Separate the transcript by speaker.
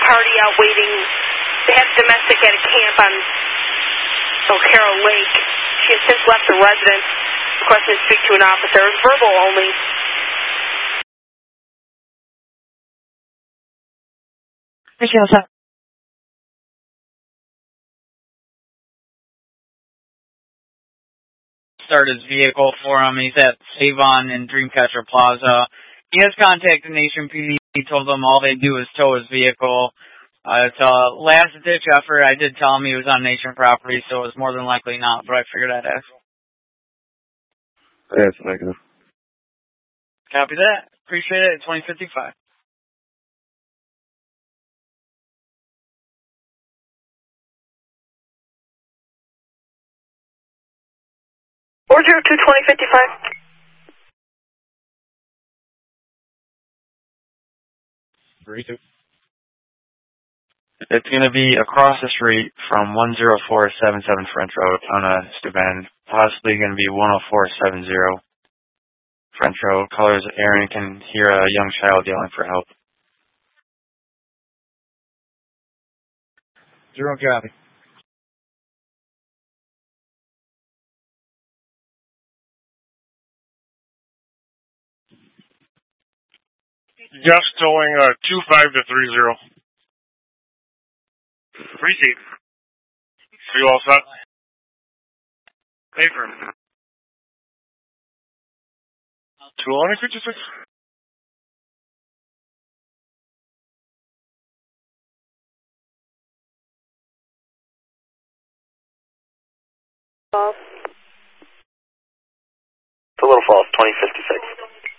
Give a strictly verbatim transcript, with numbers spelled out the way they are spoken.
Speaker 1: party out waiting. They had a domestic at a camp on O'Carroll Lake. She has since left the residence. Requesting to speak to an officer. It was verbal only.
Speaker 2: Michelle, sir.
Speaker 3: Start his vehicle for him. He's at Avon and Dreamcatcher Plaza. He has contacted Nation P D. He told them all they do is tow his vehicle. Uh, it's a last-ditch effort. I did tell him he was on Nation property, so it was more than likely not, but I figured I'd ask.
Speaker 4: Yes, negative.
Speaker 3: Copy that. Appreciate it. twenty fifty-five.
Speaker 1: four zero two, twenty fifty-five.
Speaker 4: three two.
Speaker 5: It's going to be across the street from one zero four seven seven French Road on a Steuben. Possibly going to be one oh four seven zero French Road. Colors Aaron can hear a young child yelling for help.
Speaker 4: Zero copy.
Speaker 6: Jeff's towing uh, two five to three zero. Receive. Are you all set? Paper. two fifty-six.